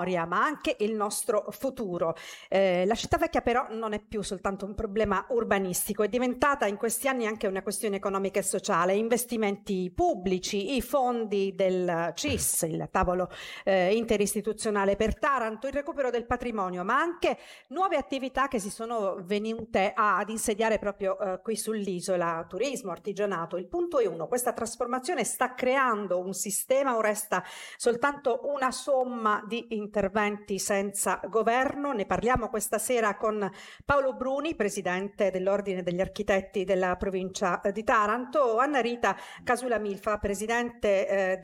memoria, ma anche il nostro futuro. La città vecchia però non è più soltanto un problema urbanistico, è diventata in questi anni anche una questione economica e sociale. Investimenti pubblici, i fondi del CIS, il tavolo interistituzionale per Taranto, il recupero del patrimonio, ma anche nuove attività che si sono venute ad insediare proprio qui sull'isola, turismo, artigianato. Il punto è uno: questa trasformazione sta creando un sistema o resta soltanto una somma di interventi senza governo? Ne parliamo questa sera con Paolo Bruni, presidente dell'Ordine degli Architetti della provincia di Taranto, Anna Rita Casula Milfa, presidente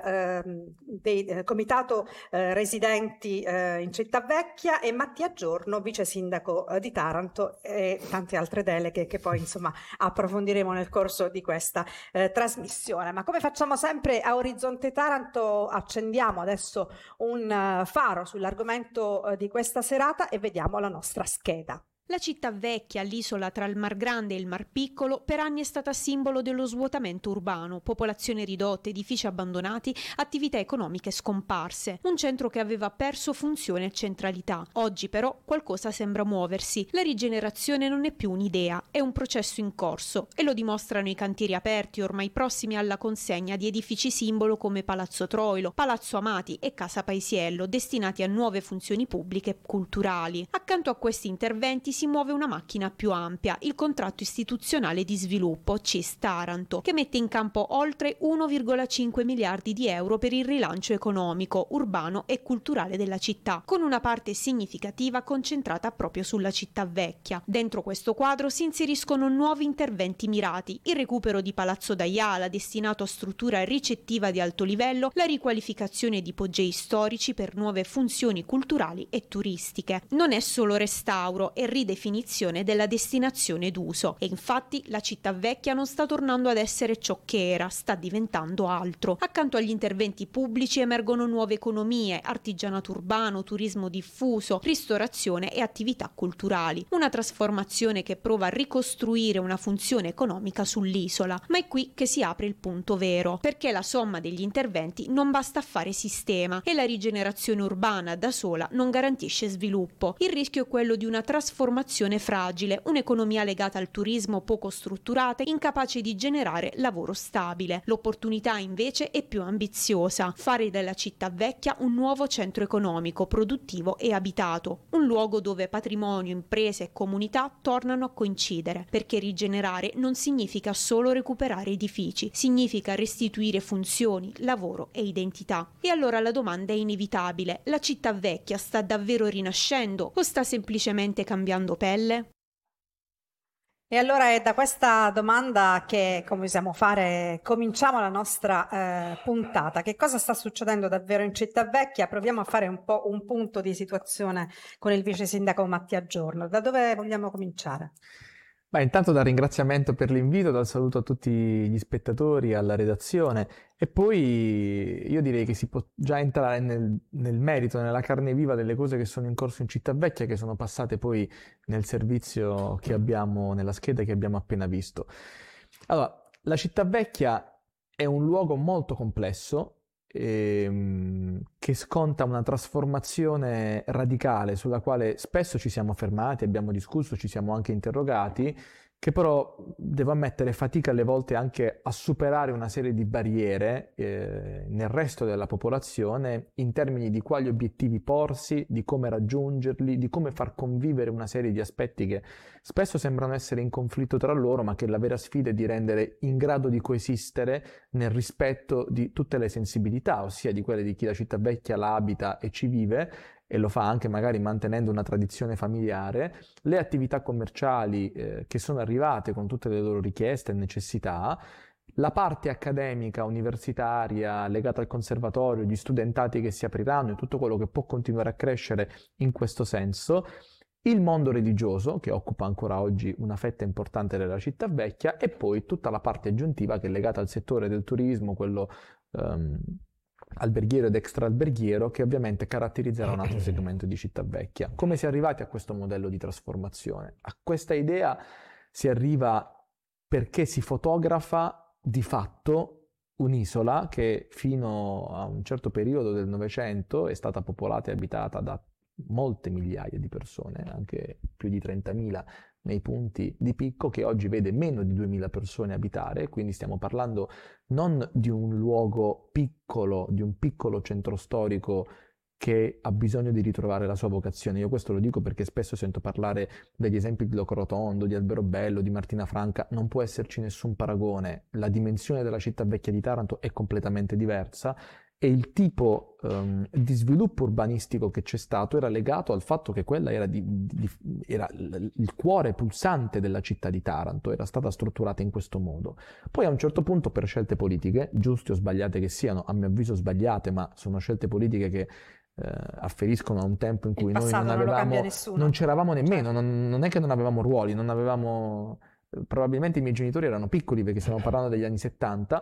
del Comitato Residenti in Città Vecchia, e Mattia Giorno, vice sindaco di Taranto, e tante altre deleghe che poi insomma approfondiremo nel corso di questa trasmissione. Ma come facciamo sempre a Orizzonte Taranto, accendiamo adesso un faro sull'argomento di questa serata e vediamo la nostra scheda. La città vecchia, l'isola tra il Mar Grande e il Mar Piccolo, per anni è stata simbolo dello svuotamento urbano, popolazione ridotta, edifici abbandonati, attività economiche scomparse. Un centro che aveva perso funzione e centralità. Oggi però qualcosa sembra muoversi. La rigenerazione non è più un'idea, è un processo in corso, e lo dimostrano i cantieri aperti ormai prossimi alla consegna di edifici simbolo come Palazzo Troilo, Palazzo Amati e Casa Paisiello, destinati a nuove funzioni pubbliche e culturali. Accanto a questi interventi si muove una macchina più ampia, il contratto istituzionale di sviluppo CIS Taranto, che mette in campo oltre 1,5 miliardi di euro per il rilancio economico, urbano e culturale della città, con una parte significativa concentrata proprio sulla città vecchia. Dentro questo quadro si inseriscono nuovi interventi mirati: il recupero di Palazzo Daiala, destinato a struttura ricettiva di alto livello, la riqualificazione di poggi storici per nuove funzioni culturali e turistiche. Non è solo restauro e definizione della destinazione d'uso, e infatti la città vecchia non sta tornando ad essere ciò che era, sta diventando altro. Accanto agli interventi pubblici emergono nuove economie: artigianato urbano, turismo diffuso, ristorazione e attività culturali. Una trasformazione che prova a ricostruire una funzione economica sull'isola. Ma è qui che si apre il punto vero, perché la somma degli interventi non basta a fare sistema, e la rigenerazione urbana da sola non garantisce sviluppo. Il rischio è quello di una trasformazione fragile, un'economia legata al turismo poco strutturata, incapace di generare lavoro stabile. L'opportunità invece è più ambiziosa: fare della città vecchia un nuovo centro economico, produttivo e abitato, un luogo dove patrimonio, imprese e comunità tornano a coincidere, perché rigenerare non significa solo recuperare edifici, significa restituire funzioni, lavoro e identità. E allora la domanda è inevitabile: la città vecchia sta davvero rinascendo o sta semplicemente cambiando pelle? E allora è da questa domanda che, come usiamo fare, cominciamo la nostra puntata. Che cosa sta succedendo davvero in Città Vecchia? Proviamo a fare un po' un punto di situazione con il vice sindaco Mattia Giorno. Da dove vogliamo cominciare? Beh, intanto dal ringraziamento per l'invito, dal saluto a tutti gli spettatori, alla redazione, e poi io direi che si può già entrare nel merito, nella carne viva delle cose che sono in corso in Città Vecchia, che sono passate poi nel servizio che abbiamo, nella scheda che abbiamo appena visto. Allora, la Città Vecchia è un luogo molto complesso, che sconta una trasformazione radicale sulla quale spesso ci siamo fermati, abbiamo discusso, ci siamo anche interrogati, che però devo ammettere fatica alle volte anche a superare una serie di barriere nel resto della popolazione in termini di quali obiettivi porsi, di come raggiungerli, di come far convivere una serie di aspetti che spesso sembrano essere in conflitto tra loro, ma che la vera sfida è di rendere in grado di coesistere nel rispetto di tutte le sensibilità, ossia di quelle di chi la città vecchia la abita e ci vive, e lo fa anche magari mantenendo una tradizione familiare, le attività commerciali che sono arrivate con tutte le loro richieste e necessità, la parte accademica, universitaria, legata al conservatorio, gli studentati che si apriranno e tutto quello che può continuare a crescere in questo senso, il mondo religioso, che occupa ancora oggi una fetta importante della città vecchia, e poi tutta la parte aggiuntiva che è legata al settore del turismo, quello alberghiero ed extraalberghiero, che ovviamente caratterizzerà un altro segmento di Città Vecchia. Come si è arrivati a questo modello di trasformazione? A questa idea si arriva perché si fotografa di fatto un'isola che fino a un certo periodo del Novecento è stata popolata e abitata da molte migliaia di persone, anche più di 30.000 nei punti di picco, che oggi vede meno di 2.000 persone abitare, quindi stiamo parlando non di un luogo piccolo, di un piccolo centro storico che ha bisogno di ritrovare la sua vocazione. Io questo lo dico perché spesso sento parlare degli esempi di Locorotondo, di Alberobello, di Martina Franca. Non può esserci nessun paragone. La dimensione della città vecchia di Taranto è completamente diversa e il tipo di sviluppo urbanistico che c'è stato era legato al fatto che quella era il cuore pulsante della città di Taranto, era stata strutturata in questo modo. Poi a un certo punto, per scelte politiche, giuste o sbagliate che siano, a mio avviso sbagliate, ma sono scelte politiche che afferiscono a un tempo in cui noi non c'eravamo nemmeno, certo. non è che non avevamo ruoli, non avevamo, probabilmente i miei genitori erano piccoli perché stiamo parlando degli anni 70,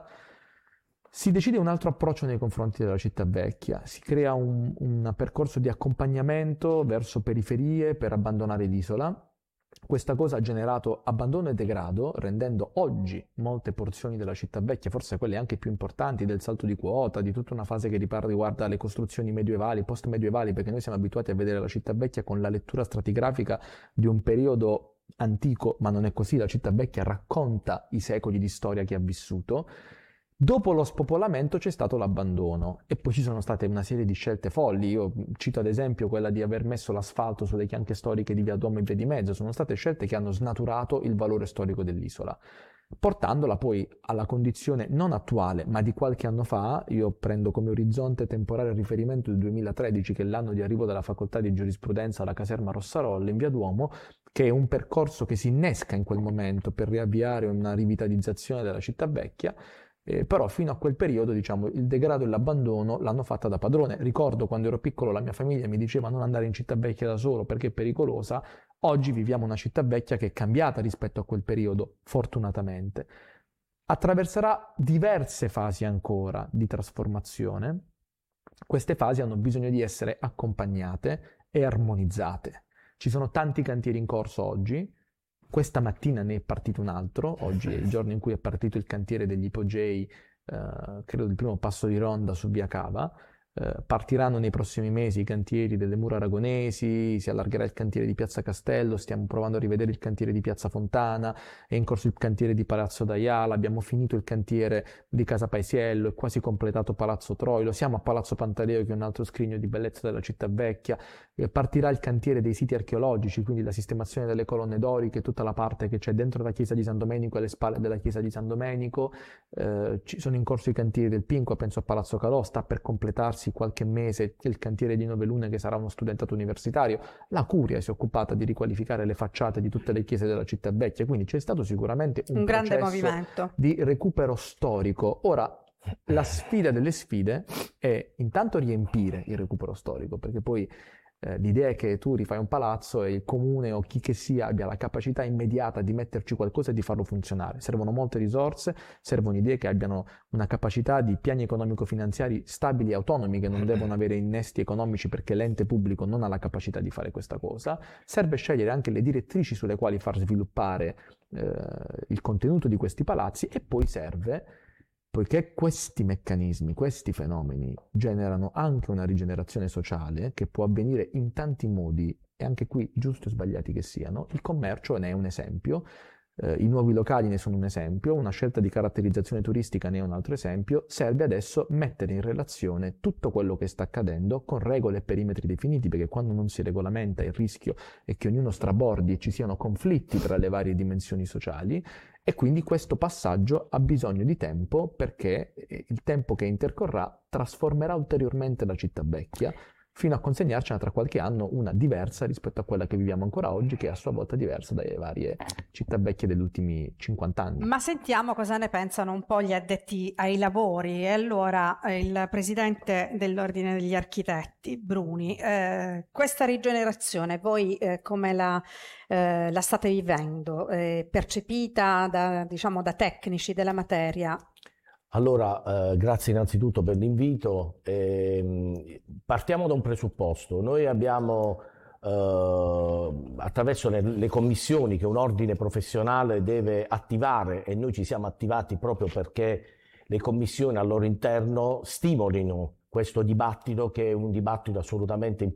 si decide un altro approccio nei confronti della città vecchia, si crea un percorso di accompagnamento verso periferie per abbandonare l'isola. Questa cosa ha generato abbandono e degrado, rendendo oggi molte porzioni della città vecchia, forse quelle anche più importanti, del salto di quota, di tutta una fase che riguarda le costruzioni medievali, post-medievali, perché noi siamo abituati a vedere la città vecchia con la lettura stratigrafica di un periodo antico, ma non è così, la città vecchia racconta i secoli di storia che ha vissuto. Dopo lo spopolamento c'è stato l'abbandono e poi ci sono state una serie di scelte folli. Io cito ad esempio quella di aver messo l'asfalto sulle chianche storiche di Via Duomo e Via di Mezzo. Sono state scelte che hanno snaturato il valore storico dell'isola, portandola poi alla condizione non attuale, ma di qualche anno fa. Io prendo come orizzonte temporale riferimento il 2013, che è l'anno di arrivo della facoltà di giurisprudenza alla caserma Rossarolle in Via Duomo, che è un percorso che si innesca in quel momento per riavviare una rivitalizzazione della città vecchia. Però fino a quel periodo, diciamo, il degrado e l'abbandono l'hanno fatta da padrone. Ricordo quando ero piccolo la mia famiglia mi diceva non andare in città vecchia da solo perché è pericolosa. Oggi viviamo una città vecchia che è cambiata rispetto a quel periodo, fortunatamente. Attraverserà diverse fasi ancora di trasformazione. Queste fasi hanno bisogno di essere accompagnate e armonizzate. Ci sono tanti cantieri in corso oggi. Questa mattina ne è partito un altro, oggi è il giorno in cui è partito il cantiere degli ipogei, credo del primo passo di ronda su Via Cava. Partiranno nei prossimi mesi i cantieri delle mura aragonesi, si allargherà il cantiere di Piazza Castello, stiamo provando a rivedere il cantiere di Piazza Fontana, è in corso il cantiere di Palazzo d'Aiala, abbiamo finito il cantiere di Casa Paesiello, è quasi completato Palazzo Troilo, siamo a Palazzo Pantaleo che è un altro scrigno di bellezza della città vecchia, partirà il cantiere dei siti archeologici, quindi la sistemazione delle colonne doriche, tutta la parte che c'è dentro la chiesa di San Domenico e alle spalle della chiesa di San Domenico, ci sono in corso i cantieri del Pinqua, penso a Palazzo Calò, sta per completarsi qualche mese il cantiere di Novelune che sarà uno studentato universitario. La Curia si è occupata di riqualificare le facciate di tutte le chiese della città vecchia, quindi c'è stato sicuramente un grande movimento di recupero storico. Ora, la sfida delle sfide è intanto riempire il recupero storico, perché poi l'idea è che tu rifai un palazzo e il comune o chi che sia abbia la capacità immediata di metterci qualcosa e di farlo funzionare. Servono molte risorse, servono idee che abbiano una capacità di piani economico-finanziari stabili e autonomi, che non devono avere innesti economici perché l'ente pubblico non ha la capacità di fare questa cosa. Serve scegliere anche le direttrici sulle quali far sviluppare il contenuto di questi palazzi e poi serve, poiché questi meccanismi, questi fenomeni generano anche una rigenerazione sociale che può avvenire in tanti modi, e anche qui giusti o sbagliati che siano, il commercio ne è un esempio, i nuovi locali ne sono un esempio, una scelta di caratterizzazione turistica ne è un altro esempio. Serve adesso mettere in relazione tutto quello che sta accadendo con regole e perimetri definiti, perché quando non si regolamenta il rischio è che ognuno strabordi e ci siano conflitti tra le varie dimensioni sociali. E quindi questo passaggio ha bisogno di tempo, perché il tempo che intercorrerà trasformerà ulteriormente la città vecchia, fino a consegnarcela tra qualche anno una diversa rispetto a quella che viviamo ancora oggi, che è a sua volta diversa dalle varie città vecchie degli ultimi 50 anni. Ma sentiamo cosa ne pensano un po' gli addetti ai lavori. E allora il presidente dell'Ordine degli Architetti, Bruni, questa rigenerazione voi come la state vivendo? Percepita da tecnici della materia? Allora, grazie innanzitutto per l'invito. Partiamo da un presupposto. Noi abbiamo, attraverso le commissioni che un ordine professionale deve attivare, e noi ci siamo attivati proprio perché le commissioni al loro interno stimolino questo dibattito, che è un dibattito assolutamente importante